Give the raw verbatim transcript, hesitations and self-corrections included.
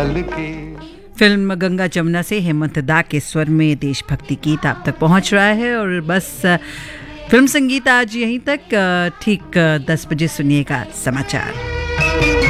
Film Ganga Jamuna से हेमंत दा के स्वर में देशभक्ति गीत आप तक पहुंच रहा है। और बस फिल्म संगीत आज यहीं तक। ठीक दस बजे सुनिएगा समाचार।